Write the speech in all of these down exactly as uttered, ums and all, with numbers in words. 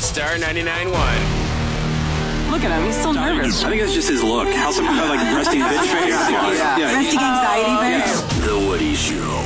Star ninety-nine point one. Look at him. He's still nervous. I think it's just his look. How's some kind of like resting bitch face? Yeah. yeah. Resting anxiety face. The Woody Show.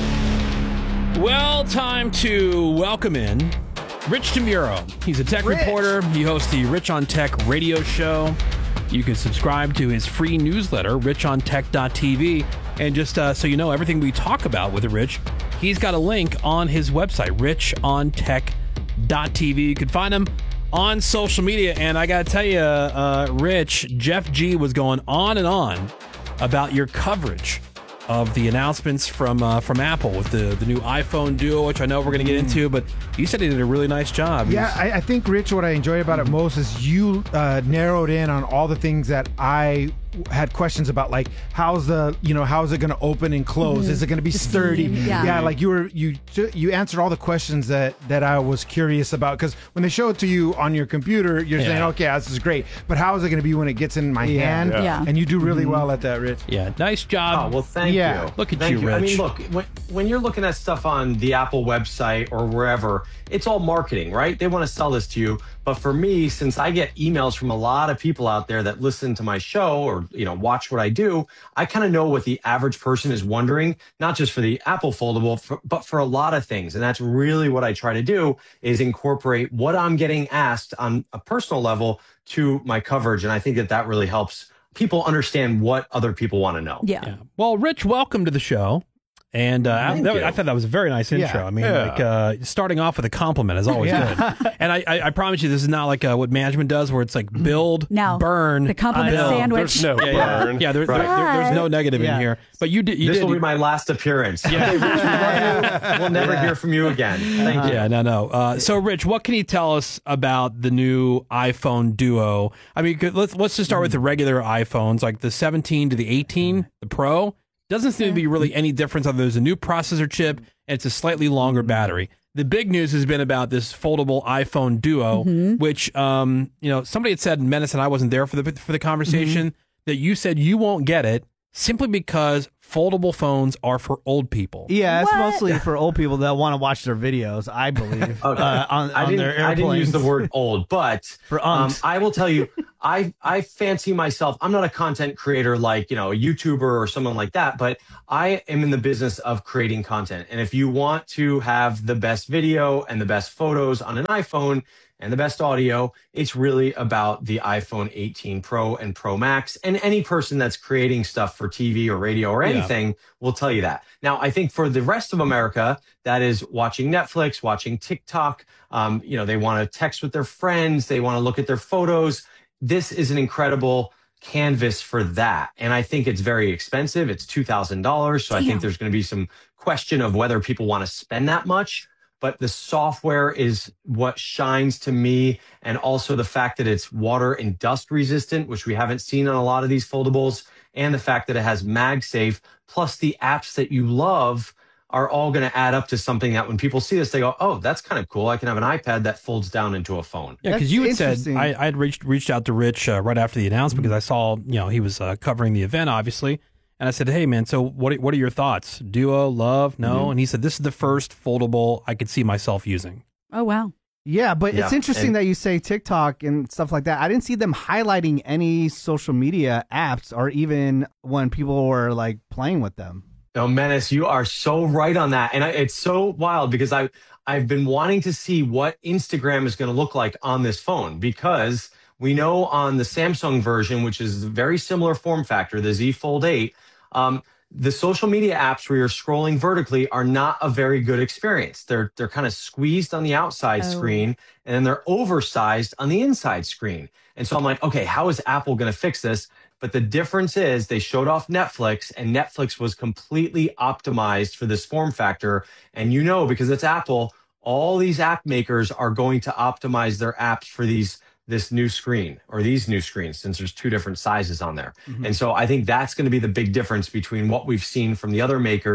Well, time to welcome in Rich DeMuro. He's a tech Rich. reporter. He hosts the Rich on Tech radio show. You can subscribe to his free newsletter, rich on tech dot t v. And just uh, so you know, everything we talk about with Rich, he's got a link on his website, rich on tech dot t v. You can find him on social media. And I got to tell you, uh, Rich, Jeff G was going on and on about your coverage of the announcements from uh, from Apple with the, the new iPhone Duo, which I know we're going to get into, but you said he did a really nice job. Yeah, I, I think, Rich, what I enjoyed about it most is you uh, narrowed in on all the things that I had questions about, like how's the you know how's it going to open and close? Mm-hmm. Is it going to be sturdy? Yeah. yeah, like you were you you answered all the questions that that I was curious about, because when they show it to you on your computer, you're Yeah. saying, okay, this is great, but how is it going to be when it gets in my Yeah. hand? Yeah. Yeah. And you do really Mm-hmm. well at that, Rich. Yeah, nice Oh, job. well, thank Yeah. you. Look at Thank you, I Rich. mean, look, when, when you're looking at stuff on the Apple website or wherever, it's all marketing, right? They want to sell this to you. But for me, since I get emails from a lot of people out there that listen to my show or, you know, watch what I do, I kind of know what the average person is wondering, not just for the Apple foldable, for, but for a lot of things. And that's really what I try to do, is incorporate what I'm getting asked on a personal level to my coverage. And I think that that really helps people understand what other people want to know. Yeah. Yeah. Well, Rich, welcome to the show. And uh, I, Thank that, you. I thought that was a very nice intro. Yeah. I mean, Yeah. like uh, starting off with a compliment is always Yeah. good. And I, I, I promise you, this is not like uh, what management does, where it's like build, No. burn, The compliment build. sandwich. There's no Yeah, yeah, burn. yeah. There, there, there- there's no negative Yeah. in here. But you did. You This did. will be my last appearance. Okay, Rich, we love you. We'll never hear from you again. Thank you. Yeah, no, no. Uh, so, Rich, what can you tell us about the new iPhone Duo? I mean, could- let's let's just start with the regular iPhones, like the seventeen to the eighteen, the Pro. Doesn't seem to be really any difference other than there's a new processor chip and it's a slightly longer battery. The big news has been about this foldable iPhone Duo, which, um, you know, somebody had said, Menace, and I wasn't there for the for the conversation, that you said you won't get it simply because foldable phones are for old people. Yeah, it's What? mostly for old people that want to watch their videos, I believe, Okay. uh, on, I on didn't, their I didn't use airplanes. the word old, but For um, unks. I will tell you, I I fancy myself. I'm not a content creator like you know a YouTuber or someone like that, but I am in the business of creating content. And if you want to have the best video and the best photos on an iPhone and the best audio, it's really about the iPhone eighteen Pro and Pro Max. And any person that's creating stuff for T V or radio or anything will tell you that. Now, I think for the rest of America, that is watching Netflix, watching TikTok, um, you know, they want to text with their friends, they want to look at their photos. This is an incredible canvas for that. And I think it's very expensive. It's two thousand dollars. So I Damn. think there's going to be some question of whether people want to spend that much. But the software is what shines to me. And also the fact that it's water and dust resistant, which we haven't seen on a lot of these foldables. And the fact that it has MagSafe, plus the apps that you love are all going to add up to something that when people see this, they go, oh, that's kind of cool. I can have an iPad that folds down into a phone. Yeah, because That's you had said interesting. I, I had reached reached out to Rich uh, right after the announcement because I saw you know he was uh, covering the event obviously, and I said, hey man, so what are- what are your thoughts? Duo, love, no? And he said this is the first foldable I could see myself using. Oh, wow. Yeah, but it's Yeah, interesting and- that you say TikTok and stuff like that. I didn't see them highlighting any social media apps or even when people were like playing with them. No, Menace, you are so right on that. And I, it's so wild because I, I've been wanting to see what Instagram is going to look like on this phone, because we know on the Samsung version, which is a very similar form factor, the Z Fold eight, um, the social media apps where you're scrolling vertically are not a very good experience. They're they're kind of squeezed on the outside Oh. screen and then they're oversized on the inside screen. And so I'm like, okay, how is Apple going to fix this? But the difference is they showed off Netflix, and Netflix was completely optimized for this form factor. And you know, because it's Apple, all these app makers are going to optimize their apps for these this new screen or these new screens, since there's two different sizes on there. And so I think that's going to be the big difference between what we've seen from the other makers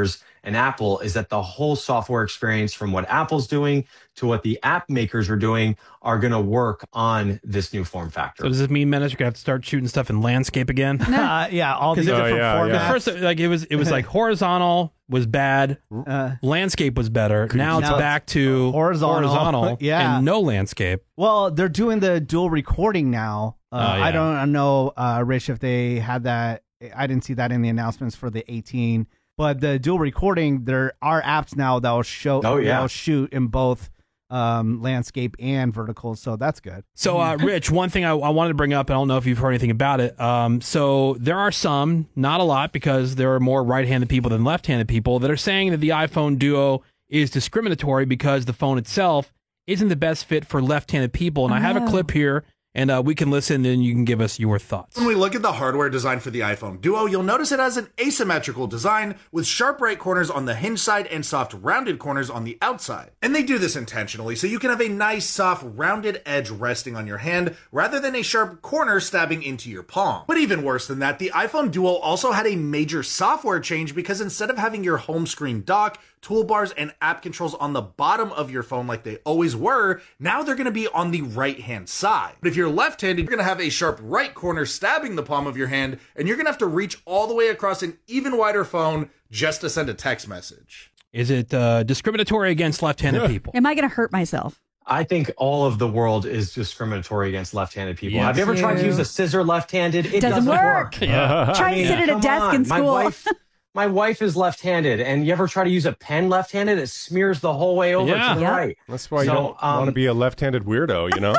and Apple is that the whole software experience from what Apple's doing to what the app makers are doing are going to work on this new form factor. So does this mean, Menace, you're going to have to start shooting stuff in landscape again? Uh, yeah, all these it- different Oh, yeah, formats. yeah. First, like it was, it was like horizontal was bad, Uh, landscape was better. Now it's Now it's back to horizontal. horizontal Yeah. and no landscape. Well, they're doing the dual recording now. Uh, Oh, yeah. I don't know, uh, Rich, if they had that. I didn't see that in the announcements for the eighteen. But the dual recording, there are apps now that will show, Oh, yeah. that will shoot in both um, landscape and vertical. So that's good. So, uh, Rich, one thing I, I wanted to bring up, I don't know if you've heard anything about it. Um, so there are some, not a lot, because there are more right-handed people than left-handed people that are saying that the iPhone Duo is discriminatory because the phone itself isn't the best fit for left-handed people. And I have a clip here, and uh, we can listen, and you can give us your thoughts. When we look at the hardware design for the iPhone Duo, you'll notice it has an asymmetrical design with sharp right corners on the hinge side and soft rounded corners on the outside. And they do this intentionally so you can have a nice soft rounded edge resting on your hand rather than a sharp corner stabbing into your palm. But even worse than that, the iPhone Duo also had a major software change because instead of having your home screen dock, toolbars, and app controls on the bottom of your phone like they always were, now they're going to be on the right-hand side. But if you're left-handed, you're going to have a sharp right corner stabbing the palm of your hand, and you're going to have to reach all the way across an even wider phone just to send a text message. Is it uh, discriminatory against left-handed people? Am I going to hurt myself? I think all of the world is discriminatory against left-handed people. Yes. Have you ever tried to Ew. use a scissor left-handed? It Doesn't doesn't, work. Yeah. Try I and mean, sit at a come desk on. in school. My wife, my wife is left-handed, and you ever try to use a pen left-handed? It smears the whole way over Yeah. to the Yep. right. That's why you So, don't um, want to be a left-handed weirdo, you know?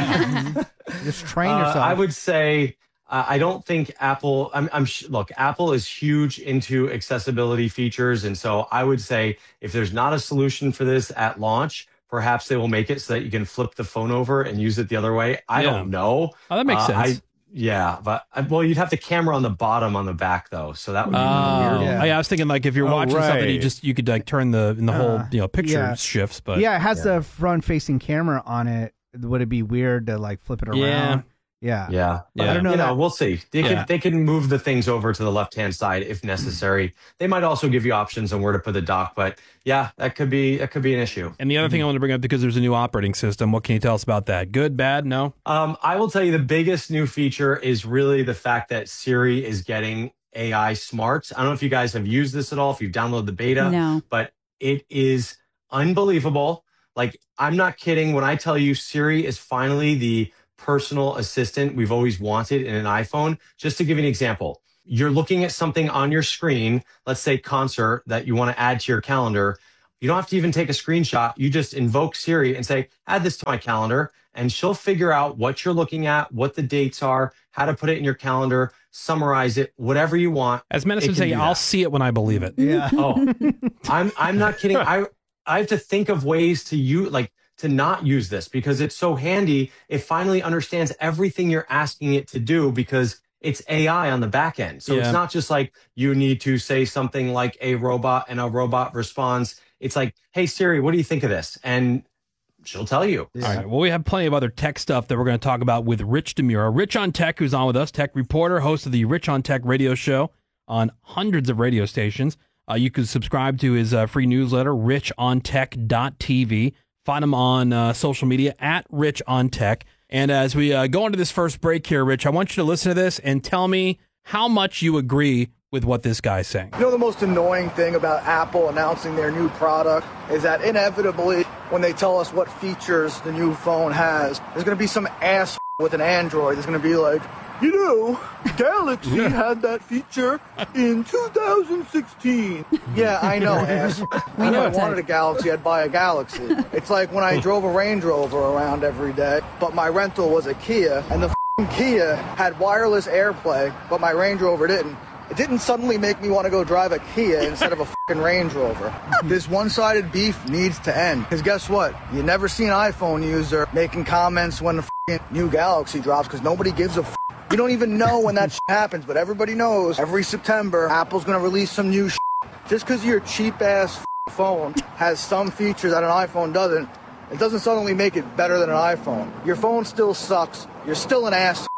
Just train Uh, yourself. I would say uh, I don't think Apple. I'm, I'm sh- look. Apple is huge into accessibility features, and so I would say if there's not a solution for this at launch, perhaps they will make it so that you can flip the phone over and use it the other way. I Yeah. don't know. Oh, that makes Uh, sense. I, yeah, but uh, well, you'd have the camera on the bottom on the back though, so that would be Oh, kind of weird. Yeah. yeah. I was thinking like if you're Oh, watching something, you right. just you could like turn the in the whole Uh, you know picture yeah. shifts, but yeah, it has the front-facing camera on it. Would it be weird to like flip it around? Yeah. Yeah. Yeah, Yeah. I don't know You that. know, we'll see. They Yeah. can they can move the things over to the left hand side if necessary. They might also give you options on where to put the dock, but yeah, that could be that could be an issue. And the other thing I want to bring up, because there's a new operating system, what can you tell us about that? Good, bad, no? Um, I will tell you the biggest new feature is really the fact that Siri is getting A I smarts. I don't know if you guys have used this at all, if you've downloaded the beta, No. but it is unbelievable. Like, I'm not kidding when I tell you Siri is finally the personal assistant we've always wanted in an iPhone. Just to give you an example, you're looking at something on your screen, let's say concert that you want to add to your calendar. You don't have to even take a screenshot. You just invoke Siri and say, add this to my calendar, and she'll figure out what you're looking at, what the dates are, how to put it in your calendar, summarize it, whatever you want. As Menace It would can say, do I'll that. see it when I believe it. Yeah. Oh, I'm I'm not kidding. I I have to think of ways to use like to not use this because it's so handy. It finally understands everything you're asking it to do because it's A I on the back end. So Yeah. it's not just like you need to say something like a robot and a robot responds. It's like, hey Siri, what do you think of this? And she'll tell you. All right. Well, we have plenty of other tech stuff that we're going to talk about with Rich DeMura. Rich on Tech, who's on with us, tech reporter, host of the Rich on Tech radio show on hundreds of radio stations. Uh, you can subscribe to his uh, free newsletter, rich on tech dot t v. Find him on uh, social media at Rich on Tech. And as we uh, go into this first break here, Rich, I want you to listen to this and tell me how much you agree with what this guy's saying. You know, the most annoying thing about Apple announcing their new product is that inevitably, when they tell us what features the new phone has, there's going to be some ass with an Android that's going to be like, you know, Galaxy had that feature in two thousand sixteen. Yeah, I know, ass. If I wanted a Galaxy, I'd buy a Galaxy. It's like when I drove a Range Rover around every day, but my rental was a Kia, and the f***ing Kia had wireless AirPlay, but my Range Rover didn't. It didn't suddenly make me want to go drive a Kia instead of a fucking Range Rover. This one-sided beef needs to end. Because guess what? You never see an iPhone user making comments when the fucking new Galaxy drops because nobody gives a f***. You don't even know when that shit happens, but everybody knows every September Apple's going to release some new shit. Just because your cheap-ass phone has some features that an iPhone doesn't, it doesn't suddenly make it better than an iPhone. Your phone still sucks. You're still an ass.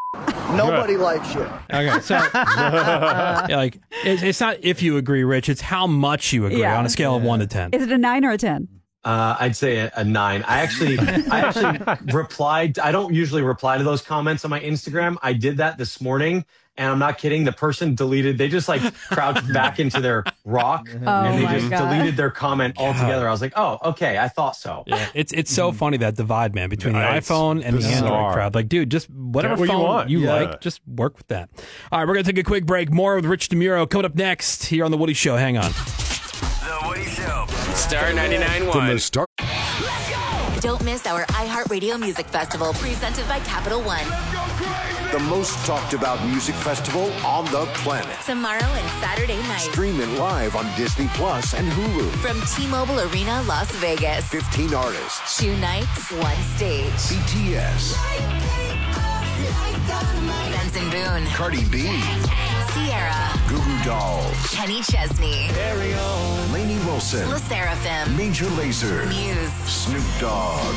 Nobody likes you. Okay, so yeah, like it's, it's not if you agree, Rich. It's how much you agree Yeah. on a scale of one to ten. Is it a nine or a ten? Uh, I'd say a, a nine. I actually, I actually replied. I don't usually reply to those comments on my Instagram. I did that this morning, and I'm not kidding. The person deleted. They just like crouched back into their rock, Oh and they my just God. deleted their comment altogether. I was like, oh, okay. I thought so. Yeah, it's it's so funny that divide, man, between Yeah, the it's iPhone and the bizarre. Android crowd. Like, dude, just whatever Get what you phone want. you Yeah. like, just work with that. All right, we're gonna take a quick break. More with Rich DeMuro coming up next here on the Woody Show. Hang on. The Woody Show. Star ninety-nine From one. the start. Don't miss our iHeartRadio Music Festival presented by Capital One. The most talked about music festival on the planet. Tomorrow and Saturday night. Stream it live on Disney Plus and Hulu. From T-Mobile Arena, Las Vegas. fifteen artists. Two nights, one stage. B T S. Benson Boone. Cardi B. Sierra. Goo Goo Dolls. Kenny Chesney. Lainey Wilson. La Seraphim. Major Lazer. Muse. Snoop Dogg.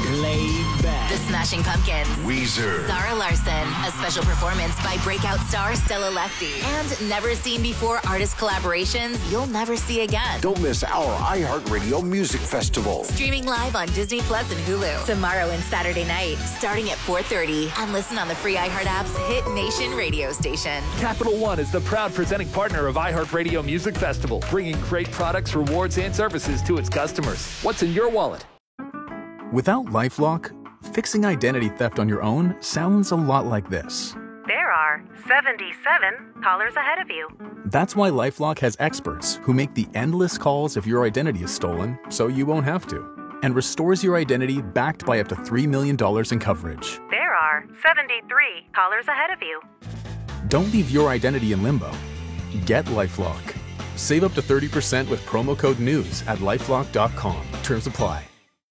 The Smashing Pumpkins. Weezer. Zara Larson. A special performance by breakout star Stella Lefty. And never seen before artist collaborations you'll never see again. Don't miss our iHeartRadio Music Festival. Streaming live on Disney Plus and Hulu. Tomorrow and Saturday night, starting at four thirty. And listen on the free iHeart app's Hit Nation radio station. Capital One is the proud presenting partner of iHeartRadio Music Festival, bringing great products, rewards, and services to its customers. What's in your wallet? Without LifeLock, fixing identity theft on your own sounds a lot like this. There are seventy-seven callers ahead of you. That's why LifeLock has experts who make the endless calls if your identity is stolen, so you won't have to, and restores your identity backed by up to three million dollars in coverage. There are seventy-three callers ahead of you. Don't leave your identity in limbo. Get LifeLock. Save up to thirty percent with promo code NEWS at lifelock dot com. Terms apply.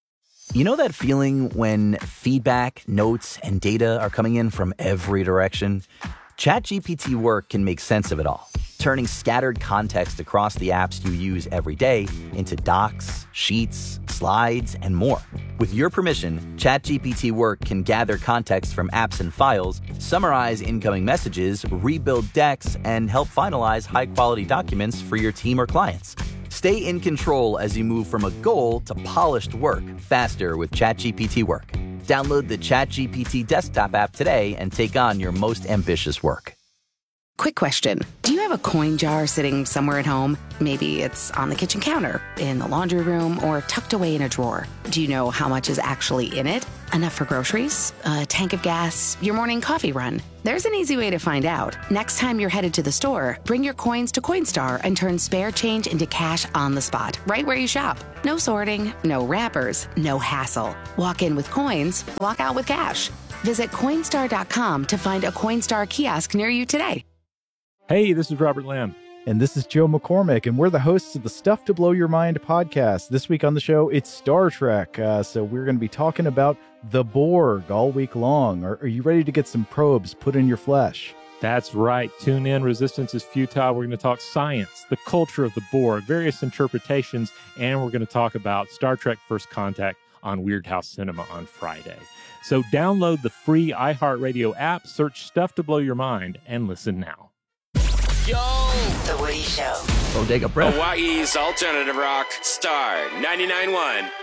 You know that feeling when feedback, notes, and data are coming in from every direction? ChatGPT Work can make sense of it all, turning scattered context across the apps you use every day into docs, sheets, slides, and more. With your permission, ChatGPT Work can gather context from apps and files, summarize incoming messages, rebuild decks, and help finalize high-quality documents for your team or clients. Stay in control as you move from a goal to polished work faster with ChatGPT Work. Download the ChatGPT desktop app today and take on your most ambitious work. Quick question. Do you have a coin jar sitting somewhere at home? Maybe it's on the kitchen counter, in the laundry room, or tucked away in a drawer. Do you know how much is actually in it? Enough for groceries? A tank of gas? Your morning coffee run? There's an easy way to find out. Next time you're headed to the store, bring your coins to Coinstar and turn spare change into cash on the spot, right where you shop. No sorting, no wrappers, no hassle. Walk in with coins, walk out with cash. Visit Coinstar dot com to find a Coinstar kiosk near you today. Hey, this is Robert Lamb. And this is Joe McCormick, and we're the hosts of the Stuff to Blow Your Mind podcast. This week on the show, it's Star Trek. Uh, so we're going to be talking about the Borg all week long. Are, are you ready to get some probes put in your flesh? That's right. Tune in. Resistance is futile. We're going to talk science, the culture of the Borg, various interpretations, and we're going to talk about Star Trek First Contact on Weird House Cinema on Friday. So download the free iHeartRadio app, search Stuff to Blow Your Mind, and listen now. Yo! The Woody Show. Bodega Breath. Hawaii's alternative rock, Star ninety-nine point one.